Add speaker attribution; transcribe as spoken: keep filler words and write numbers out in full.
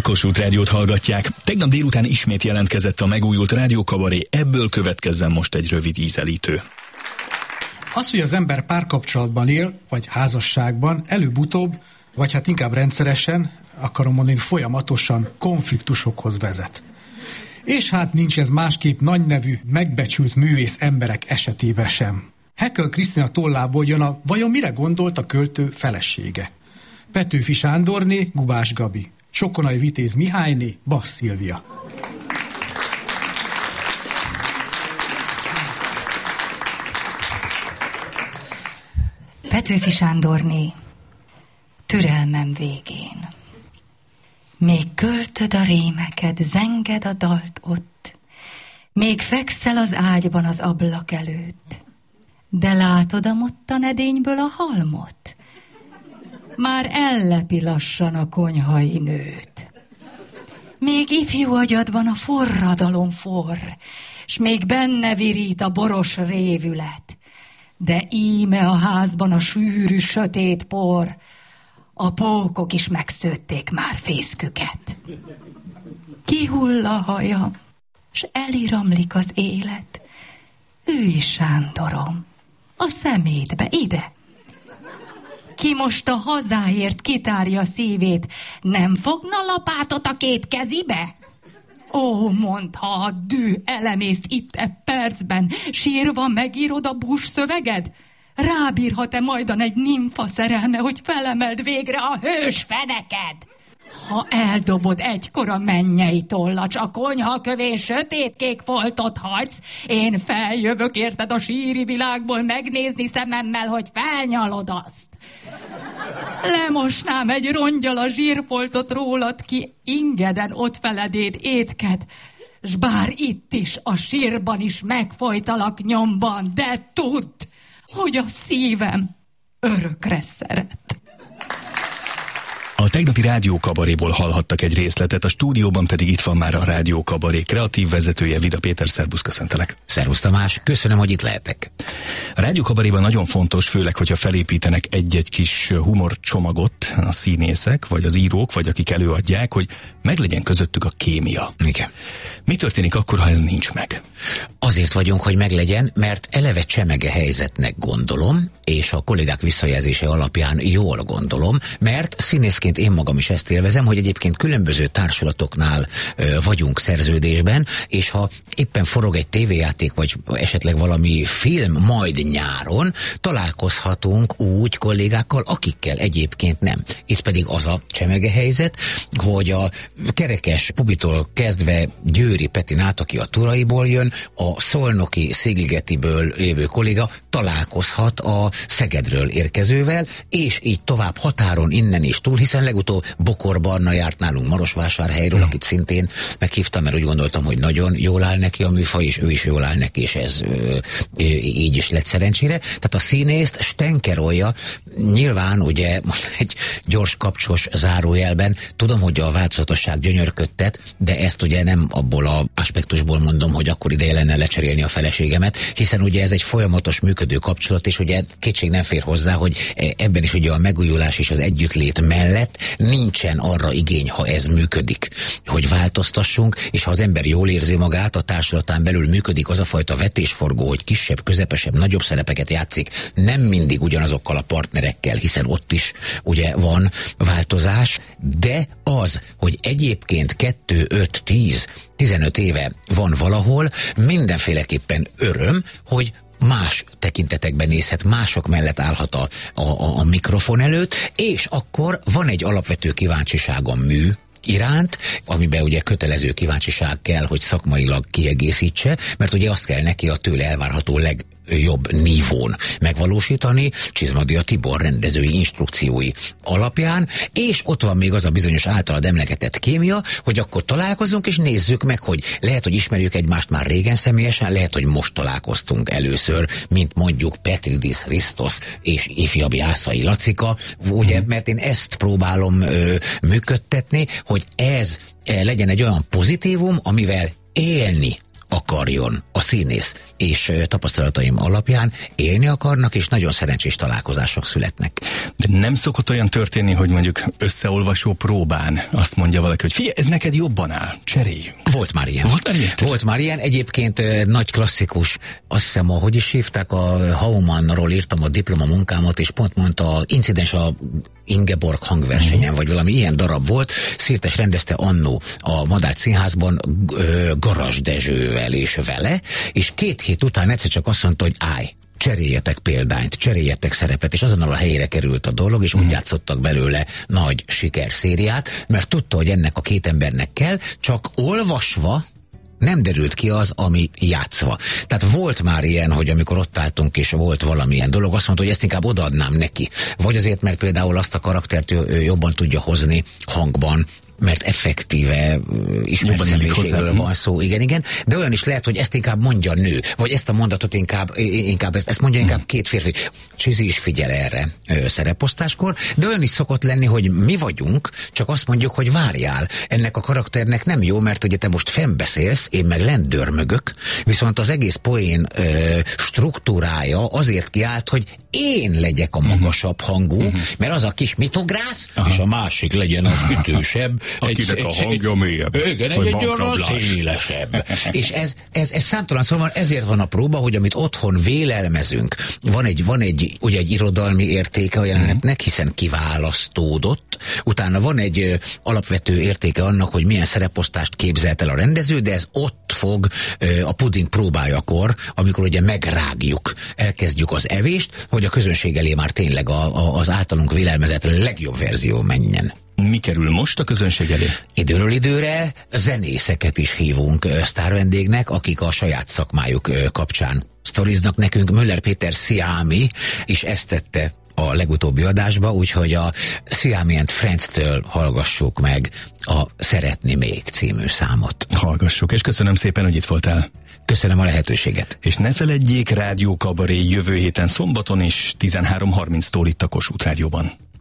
Speaker 1: Kossuth Rádiót hallgatják. Tegnap délután ismét jelentkezett a megújult rádiókabaré, ebből következzen most egy rövid ízelítő.
Speaker 2: Az, hogy az ember párkapcsolatban él, vagy házasságban, előbb-utóbb, vagy hát inkább rendszeresen, akarom mondani, folyamatosan konfliktusokhoz vezet. És hát nincs ez másképp nagynevű, megbecsült művész emberek esetében sem. Heckel Krisztina tollából jön a vajon mire gondolt a költő felesége. Petőfi Sándorné, Gubás Gabi. Csokonai Vitéz Mihályné, Bass Szilvia.
Speaker 3: Petőfi Sándorné, türelmem végén. Még költöd a rémeket, zenged a dalt ott, még fekszel az ágyban az ablak előtt, de látod a mottan edényből a halmot? Már ellepi lassan a konyhai nőt. Még ifjú agyadban a forradalom forr, s még benne virít a boros révület, de íme a házban a sűrű sötét por, a pókok is megszőtték már fészküket. Kihull a haja, s eliramlik az élet. Ő is Sándorom, a szemétbe, ide. Ki most a hazáért kitárja a szívét, nem fogna lapátot a két kezibe? Ó, mondd, ha a dű elemészt itt e percben, sírva megírod a bús szöveged? Rábírhat-e majdan egy nimfa szerelme, hogy felemeld végre a hős feneked? Ha eldobod egykor a mennyei tollacs, a konyha kövén sötétkék foltot hagysz, én feljövök érted a síri világból megnézni szememmel, hogy felnyalod azt. Lemosnám egy rongyal a zsírfoltot rólad ki, ingeden ott feledéd étked, s bár itt is, a sírban is megfojtalak nyomban, de tudd, hogy a szívem örökre szeret.
Speaker 1: A tegnapi rádiókabaréból hallhattak egy részletet, a stúdióban pedig itt van már a rádiókabaré kreatív vezetője, Vida Péter. Szerbusz, köszöntelek.
Speaker 4: Szervusz Tamás, köszönöm, hogy itt lehetek.
Speaker 1: A rádiókabaréban nagyon fontos, főleg, hogyha felépítenek egy-egy kis humorcsomagot a színészek, vagy az írók, vagy akik előadják, hogy meglegyen közöttük a kémia.
Speaker 4: Igen.
Speaker 1: Mi történik akkor, ha ez nincs meg?
Speaker 4: Azért vagyunk, hogy meglegyen, mert eleve csemege helyzetnek gondolom, és a kollégák visszajelzése alapján jól gondolom, mert színészként én magam is ezt élvezem, hogy egyébként különböző társulatoknál ö, vagyunk szerződésben, és ha éppen forog egy tévéjáték, vagy esetleg valami film majd nyáron, találkozhatunk úgy kollégákkal, akikkel egyébként nem. Itt pedig az a csemege helyzet, hogy a Kerekes Pubitól kezdve Győri Petin át, aki a Turaiból jön, a szolnoki Szigligetiből lévő kolléga találkozhat a Szegedről érkezővel, és így tovább határon innen is túl, hiszen legutóbb Bokor Barna járt nálunk Marosvásárhelyről, mm. akit szintén meghívtam, mert úgy gondoltam, hogy nagyon jól áll neki a műfaj, és ő is jól áll neki, és ez ö, ö, így is lett szerencsére. Tehát a színészt stenkerolja, nyilván ugye most egy gyors kapcsos zárójelben, tudom, hogy a változatosság gyönyörködtet, de ezt ugye nem abból az aspektusból mondom, hogy akkor ideje lenne lecserélni a feleségemet, hiszen ugye ez egy folyamatos működő kapcsolat, és ugye kétség nem fér hozzá, hogy ebben is ugye a megújulás és az együttlét mellett nincsen arra igény, ha ez működik, hogy változtassunk, és ha az ember jól érzi magát, a társulatán belül működik az a fajta vetésforgó, hogy kisebb, közepesebb, nagyobb szerepeket játszik, nem mindig ugyanazokkal a partnerekkel, hiszen ott is ugye van változás, de az, hogy egyébként kettő, öt, tíz, tizenöt éve van valahol, mindenféleképpen öröm, hogy más tekintetekben nézhet, mások mellett állhat a, a, a mikrofon előtt, és akkor van egy alapvető kíváncsiság a mű iránt, amiben ugye kötelező kíváncsiság kell, hogy szakmailag kiegészítse, mert ugye azt kell neki a tőle elvárható leg jobb nívón megvalósítani, Csizmadia Tibor rendezői instrukciói alapján, és ott van még az a bizonyos általad emlegetett kémia, hogy akkor találkozunk és nézzük meg, hogy lehet, hogy ismerjük egymást már régen személyesen, lehet, hogy most találkoztunk először, mint mondjuk Petridis Christos és ifjabb Jászai Lacika, ugye, mert én ezt próbálom ö, működtetni, hogy ez e, legyen egy olyan pozitívum, amivel élni akarjon a színész, és tapasztalataim alapján élni akarnak, és nagyon szerencsés találkozások születnek.
Speaker 1: De nem szokott olyan történni, hogy mondjuk összeolvasó próbán azt mondja valaki, hogy figyelj, ez neked jobban áll, cseréljünk.
Speaker 4: Volt már ilyen.
Speaker 1: Volt már ilyen?
Speaker 4: Volt már ilyen. Egyébként nagy klasszikus, azt hiszem, a, hogy is hívták, a Haumannról írtam a diplomamunkámat, és pont mondta, a incidens a Ingeborg hangversenyen, uh-huh. vagy valami ilyen darab volt. Szirtes rendezte annó a Madách Színházban Garas Dezsővel és vele, és két hét után egyszer csak azt mondta, hogy állj, cseréljetek példányt, cseréljetek szerepet, és azonnal a helyére került a dolog, és mm. úgy játszottak belőle nagy sikerszériát, mert tudta, hogy ennek a két embernek kell, csak olvasva nem derült ki az, ami játszva. Tehát volt már ilyen, hogy amikor ott álltunk, és volt valamilyen dolog, azt mondta, hogy ezt inkább odaadnám neki. Vagy azért, mert például azt a karaktert ő jobban tudja hozni hangban, mert effektíve ismert személyiségről van szó, igen, igen, de olyan is lehet, hogy ezt inkább mondja a nő, vagy ezt a mondatot inkább, inkább ezt, ezt mondja inkább hmm. két férfi. Csizi is figyel erre ö, szereposztáskor, de olyan is szokott lenni, hogy mi vagyunk, csak azt mondjuk, hogy várjál, ennek a karakternek nem jó, mert ugye te most fennbeszélsz, én meg lendörmögök, viszont az egész poén ö, struktúrája azért kiállt, hogy én legyek a magasabb hangú, uh-huh. mert az a kis mitogrász, aha. és a másik legyen az ütősebb,
Speaker 1: akinek egy, a hangja mélyebb.
Speaker 4: Igen, egy, egy olyan szélesebb. És ez, ez, ez számtalan szóval ezért van a próba, hogy amit otthon vélelmezünk, van egy, van egy, ugye egy irodalmi értéke a jelenetnek, hiszen kiválasztódott, utána van egy ö, alapvető értéke annak, hogy milyen szereposztást képzelt el a rendező, de ez ott fog ö, a puding próbájakor, amikor ugye megrágjuk, elkezdjük az evést, hogy a közönség elé már tényleg a, a, az általunk vélelmezett legjobb verzió menjen.
Speaker 1: Mi kerül most a közönség elé?
Speaker 4: Időről időre zenészeket is hívunk sztárvendégnek, akik a saját szakmájuk kapcsán sztoriznak nekünk. Müller Péter Siami is ezt tette a legutóbbi adásba, úgyhogy a Siami and Friends-től hallgassuk meg a Szeretni még című számot.
Speaker 1: Hallgassuk, és köszönöm szépen, hogy itt voltál.
Speaker 4: Köszönöm a lehetőséget.
Speaker 1: És ne feledjék, Rádió Kabaré jövő héten szombaton és tizenhárom harminctól itt a Kossuth Rádióban.